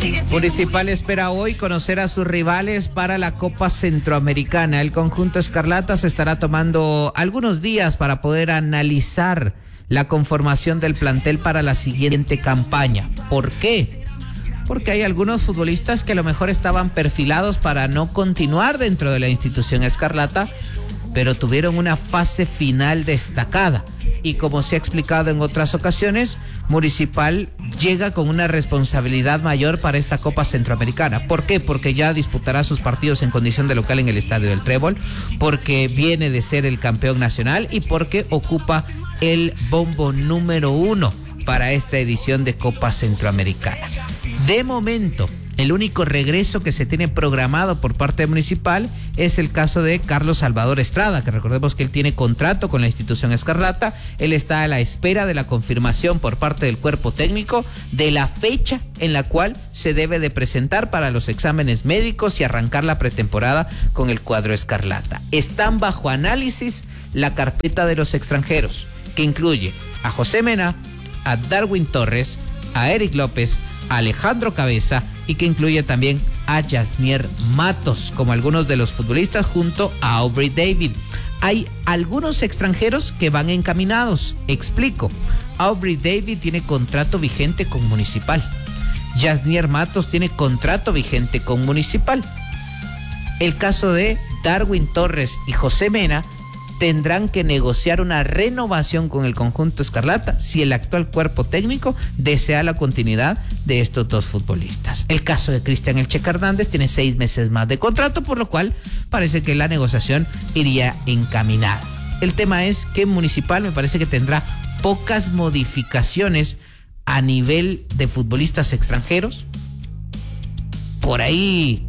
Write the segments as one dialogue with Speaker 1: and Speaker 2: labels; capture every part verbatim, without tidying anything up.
Speaker 1: Municipal espera hoy conocer a sus rivales para la Copa Centroamericana. El conjunto Escarlata se estará tomando algunos días para poder analizar la conformación del plantel para la siguiente campaña. ¿Por qué? Porque hay algunos futbolistas que a lo mejor estaban perfilados para no continuar dentro de la institución Escarlata, pero tuvieron una fase final destacada. Y como se ha explicado en otras ocasiones, Municipal llega con una responsabilidad mayor para esta Copa Centroamericana. ¿Por qué? Porque ya disputará sus partidos en condición de local en el Estadio del Trébol, porque viene de ser el campeón nacional y porque ocupa el bombo número uno para esta edición de Copa Centroamericana. De momento, el único regreso que se tiene programado por parte de Municipal es el caso de Carlos Salvador Estrada, que recordemos que él tiene contrato con la institución Escarlata. Él está a la espera de la confirmación por parte del cuerpo técnico de la fecha en la cual se debe de presentar para los exámenes médicos y arrancar la pretemporada con el cuadro Escarlata. Están bajo análisis la carpeta de los extranjeros, que incluye a José Mena, a Darwin Torres, a Eric López, a Alejandro Cabeza, y que incluye también a Yasnier Matos, como algunos de los futbolistas, junto a Aubrey David. Hay algunos extranjeros que van encaminados. Explico. Aubrey David tiene contrato vigente con Municipal. Yasnier Matos tiene contrato vigente con Municipal. El caso de Darwin Torres y José Mena tendrán que negociar una renovación con el conjunto Escarlata si el actual cuerpo técnico desea la continuidad de estos dos futbolistas. El caso de Cristian El Checa Hernández tiene seis meses más de contrato, por lo cual parece que la negociación iría encaminada. El tema es que Municipal me parece que tendrá pocas modificaciones a nivel de futbolistas extranjeros. Por ahí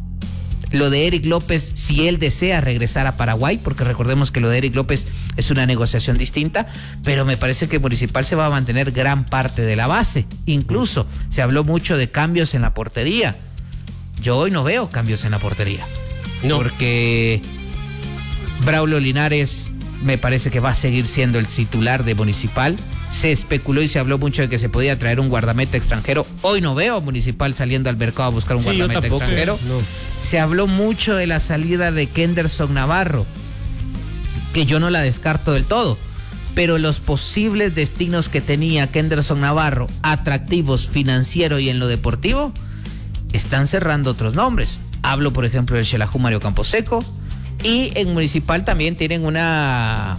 Speaker 1: lo de Eric López, si él desea regresar a Paraguay, porque recordemos que lo de Eric López es una negociación distinta, pero me parece que Municipal se va a mantener gran parte de la base. Incluso se habló mucho de cambios en la portería. Yo hoy no veo cambios en la portería. No. Porque Braulio Linares me parece que va a seguir siendo el titular de Municipal. Se especuló y se habló mucho de que se podía traer un guardameta extranjero. Hoy no veo a Municipal saliendo al mercado a buscar un sí, guardameta tampoco, extranjero. No. Se habló mucho de la salida de Kenderson Navarro, que yo no la descarto del todo, pero los posibles destinos que tenía Kenderson Navarro, atractivos financiero y en lo deportivo, están cerrando otros nombres. Hablo, por ejemplo, del Xelajú Mario Camposeco, y en Municipal también tienen una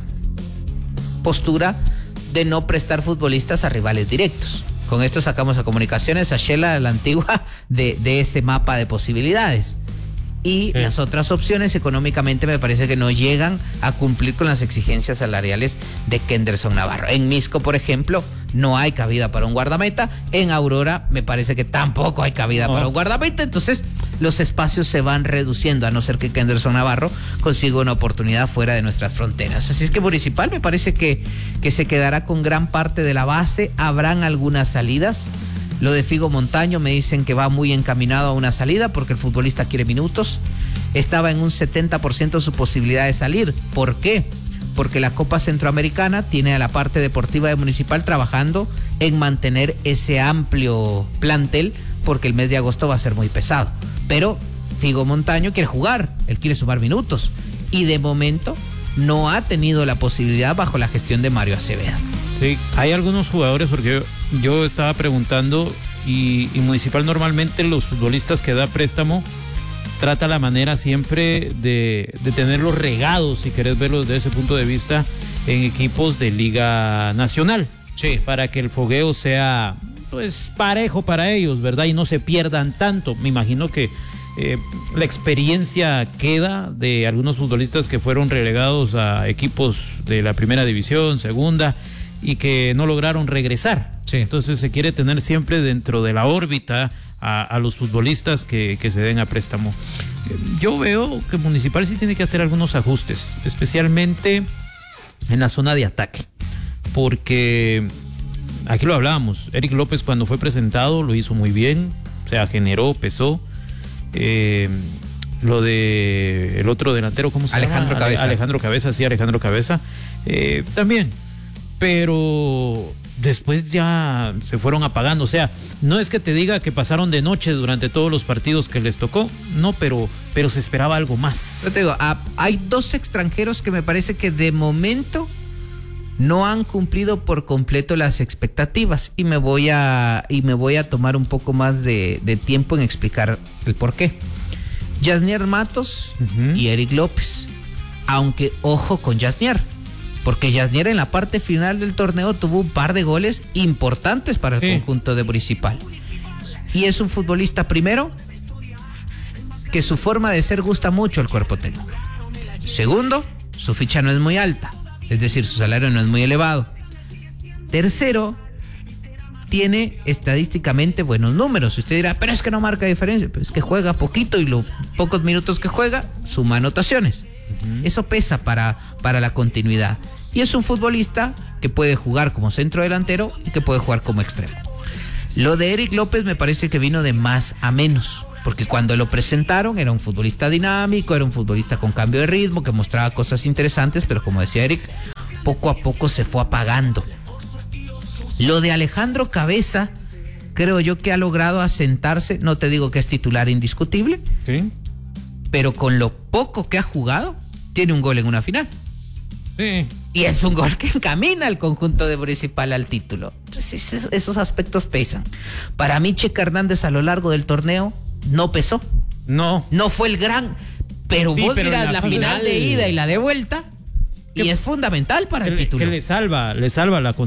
Speaker 1: postura de no prestar futbolistas a rivales directos. Con esto sacamos a Comunicaciones, a Shela, la antigua, de, de ese mapa de posibilidades. Y sí, las otras opciones económicamente me parece que no llegan a cumplir con las exigencias salariales de Kenderson Navarro. En Misco, por ejemplo, no hay cabida para un guardameta. En Aurora me parece que tampoco hay cabida no. para un guardameta. Entonces los espacios se van reduciendo, a no ser que Kenderson Navarro consiga una oportunidad fuera de nuestras fronteras. Así es que Municipal me parece que, que se quedará con gran parte de la base. Habrán algunas salidas. Lo de Figo Montaño me dicen que va muy encaminado a una salida porque el futbolista quiere minutos. Estaba en un setenta por ciento su posibilidad de salir. ¿Por qué? Porque la Copa Centroamericana tiene a la parte deportiva de Municipal trabajando en mantener ese amplio plantel, porque el mes de agosto va a ser muy pesado. Pero Figo Montaño quiere jugar, él quiere sumar minutos, y de momento no ha tenido la posibilidad bajo la gestión de Mario Acevedo.
Speaker 2: Sí, hay algunos jugadores, porque yo, yo estaba preguntando, y, y Municipal normalmente los futbolistas que da préstamo trata la manera siempre de, de tenerlos regados, si querés verlos desde ese punto de vista, en equipos de Liga Nacional. Sí. Para que el fogueo sea pues parejo para ellos, ¿verdad? Y no se pierdan tanto. Me imagino que eh, la experiencia queda de algunos futbolistas que fueron relegados a equipos de la primera división, segunda, y que no lograron regresar. Sí. Entonces se quiere tener siempre dentro de la órbita a, a los futbolistas que, que se den a préstamo. Yo veo que Municipal sí tiene que hacer algunos ajustes, especialmente en la zona de ataque, porque aquí lo hablábamos, Eric López cuando fue presentado lo hizo muy bien, o sea, generó, pesó. Eh, lo de el otro delantero, ¿cómo se
Speaker 1: Alejandro
Speaker 2: llama?
Speaker 1: Cabeza.
Speaker 2: Alejandro Cabeza, sí, Alejandro Cabeza, eh, también. Pero después ya se fueron apagando. O sea, no es que te diga que pasaron de noche durante todos los partidos que les tocó, no, pero, pero se esperaba algo más.
Speaker 1: Yo te digo, hay dos extranjeros que me parece que de momento no han cumplido por completo las expectativas, y me voy a, y me voy a tomar un poco más de, de tiempo en explicar el por qué. Yasnier Matos uh-huh. y Eric López. Aunque ojo con Yasnier, porque Yasnier en la parte final del torneo tuvo un par de goles importantes para el sí. conjunto de Municipal. Y es un futbolista, primero, que su forma de ser gusta mucho al cuerpo técnico. Segundo, su ficha no es muy alta, es decir, su salario no es muy elevado. Tercero, tiene estadísticamente buenos números. Usted dirá, pero es que no marca diferencia. Pero es que juega poquito y los pocos minutos que juega suma anotaciones. Uh-huh. Eso pesa para, para la continuidad. Y es un futbolista que puede jugar como centro delantero y que puede jugar como extremo. Lo de Eric López me parece que vino de más a menos, porque cuando lo presentaron era un futbolista dinámico, era un futbolista con cambio de ritmo, que mostraba cosas interesantes, pero como decía Eric, poco a poco se fue apagando. Lo de Alejandro Cabeza, creo yo que ha logrado asentarse, no te digo que es titular indiscutible,
Speaker 2: ¿sí? Pero
Speaker 1: con lo poco que ha jugado, tiene un gol en una final.
Speaker 2: Sí.
Speaker 1: Y es un gol que encamina al conjunto de Municipal al título. Entonces, esos aspectos pesan. Para mí, Checa Hernández a lo largo del torneo no pesó.
Speaker 2: No.
Speaker 1: No fue el gran, pero sí, vos pero mirás la, la final de ida y la de vuelta, y es fundamental para
Speaker 2: que
Speaker 1: el título.
Speaker 2: Que le salva, le salva la